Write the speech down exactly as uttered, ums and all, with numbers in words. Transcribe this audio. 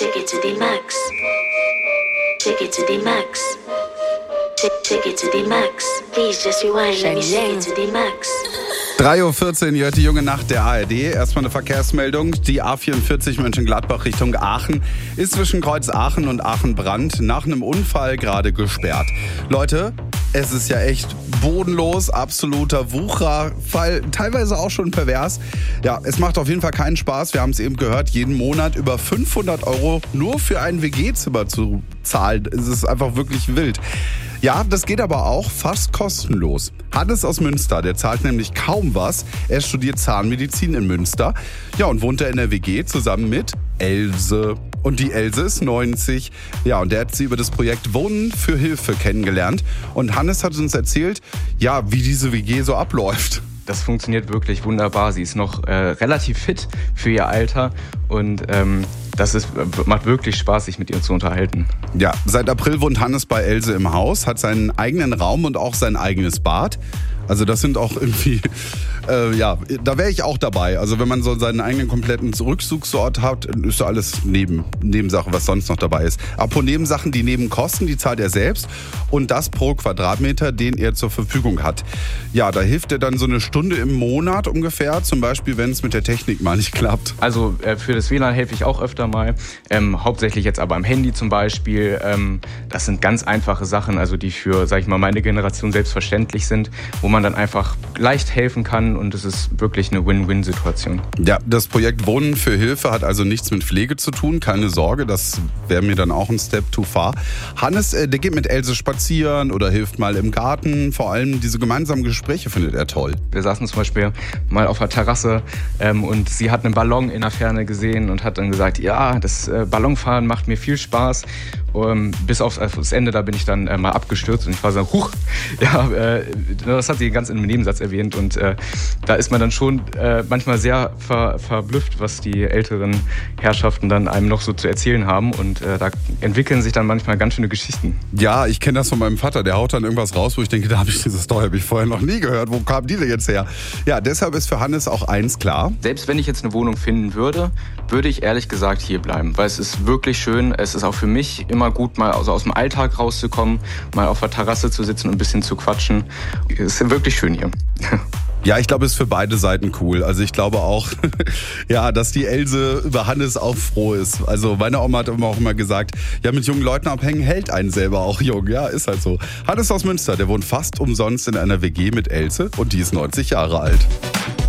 Take it to the max. Take it to the max. Take it to the max. Please just rewind. Let me take it to the max. drei Uhr vierzehn, ihr hört die junge Nacht der A R D. Erstmal eine Verkehrsmeldung. Die A vierundvierzig Mönchengladbach Richtung Aachen ist zwischen Kreuz Aachen und Aachen-Brand nach einem Unfall gerade gesperrt. Leute, es ist ja echt bodenlos, absoluter Wucherfall, teilweise auch schon pervers. Ja, es macht auf jeden Fall keinen Spaß. Wir haben es eben gehört, jeden Monat über fünfhundert Euro nur für ein W G-Zimmer zu zahlen. Es ist einfach wirklich wild. Ja, das geht aber auch fast kostenlos. Hannes aus Münster, der zahlt nämlich kaum was. Er studiert Zahnmedizin in Münster. Ja, und wohnt da in der W G zusammen mit Else. Und die Else ist neunzig. Ja, und der hat sie über das Projekt Wohnen für Hilfe kennengelernt. Und Hannes hat uns erzählt, ja, wie diese W G so abläuft. Das funktioniert wirklich wunderbar. Sie ist noch äh, relativ fit für ihr Alter und ähm, das ist, macht wirklich Spaß, sich mit ihr zu unterhalten. Ja, seit April wohnt Hannes bei Else im Haus, hat seinen eigenen Raum und auch sein eigenes Bad. Also das sind auch irgendwie, äh, ja, da wäre ich auch dabei. Also wenn man so seinen eigenen kompletten Rückzugsort hat, ist da alles neben, Nebensache, was sonst noch dabei ist. Apropos Nebensachen, die Nebenkosten, die zahlt er selbst und das pro Quadratmeter, den er zur Verfügung hat. Ja, da hilft er dann so eine Stunde im Monat ungefähr, zum Beispiel, wenn es mit der Technik mal nicht klappt. Also äh, für das W L A N helfe ich auch öfter mal, ähm, hauptsächlich jetzt aber am Handy zum Beispiel. Ähm, das sind ganz einfache Sachen, also die für, sag ich mal, meine Generation selbstverständlich sind, wo man dann einfach leicht helfen kann und es ist wirklich eine Win-Win-Situation. Ja, das Projekt Wohnen für Hilfe hat also nichts mit Pflege zu tun, keine Sorge, das wäre mir dann auch ein Step too far. Hannes, äh, der geht mit Else spazieren oder hilft mal im Garten, vor allem diese gemeinsamen Gespräche findet er toll. Wir saßen zum Beispiel mal auf der Terrasse ähm, und sie hat einen Ballon in der Ferne gesehen und hat dann gesagt, ja, das äh, Ballonfahren macht mir viel Spaß. Um, bis aufs, aufs Ende, da bin ich dann äh, mal abgestürzt und ich war so, huch, ja, äh, das hat sie ganz in einem Nebensatz erwähnt und äh, da ist man dann schon äh, manchmal sehr ver, verblüfft, was die älteren Herrschaften dann einem noch so zu erzählen haben und äh, da entwickeln sich dann manchmal ganz schöne Geschichten. Ja, ich kenne das von meinem Vater, der haut dann irgendwas raus, wo ich denke, da habe ich diese Story habe ich vorher noch nie gehört, wo kam die denn jetzt her? Ja, deshalb ist für Hannes auch eins klar. Selbst wenn ich jetzt eine Wohnung finden würde, würde ich ehrlich gesagt hier bleiben, weil es ist wirklich schön, es ist auch für mich immer gut, mal also aus dem Alltag rauszukommen, mal auf der Terrasse zu sitzen und ein bisschen zu quatschen. Es ist wirklich schön hier. Ja, ich glaube, es ist für beide Seiten cool. Also ich glaube auch, ja, dass die Else über Hannes auch froh ist. Also meine Oma hat immer auch immer gesagt, ja, mit jungen Leuten abhängen hält einen selber auch jung. Ja, ist halt so. Hannes aus Münster, der wohnt fast umsonst in einer W G mit Else und die ist neunzig Jahre alt.